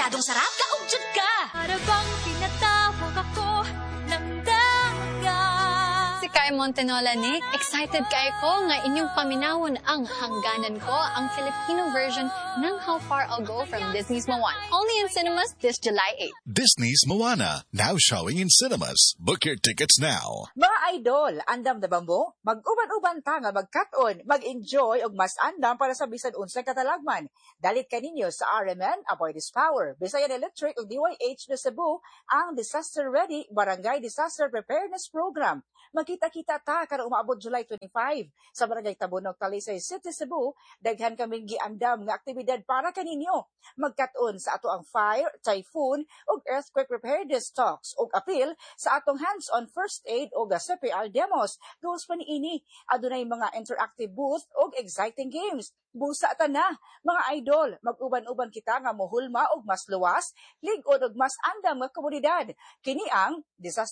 Delikadong sarap, kaugjud ka! Para bang tinatawag ako ng daga. Si Kai Montenola, Nick, excited kay ko nga inyong paminawon ang hangganan ko, ang Filipino version ng How Far I'll Go from Disney's Moana. Only in cinemas this July 8. Disney's Moana, now showing in cinemas. Book your tickets now. Mga idol, andam na ba mo? Mag-uban-uban ta nga magkaton, mag-enjoy og mas andam para sa bisan unsay katalagman. Dalit kaninyo sa RMN Avoid This Power, Visayan Electric ug DYH na Cebu ang Disaster Ready Barangay Disaster Preparedness Program. Magkita-kita ta karon umaabot July 25 sa Barangay Tabunog, Talisay City, Cebu. Daghan kaming giandam nga aktibidad para kaninyo. Magkaton sa ato ang fire, typhoon ug earthquake preparedness talks ug appeal sa atong hands-on first aid ug CPR demos. Goes pa niini, adunay mga interactive booth ug exciting games. Busa ta na, mga idol, mag-uban-uban kita nga mohulma og mas luwas, lig-on og mas andam nga komunidad. Kini ang Disaster